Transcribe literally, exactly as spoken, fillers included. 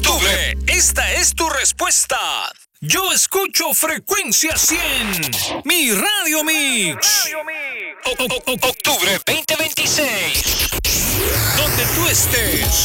octubre, esta es tu respuesta. Yo escucho Frecuencia cien, mi Radio Mix. O- o- o- octubre veinte veintiséis. Donde tú estés.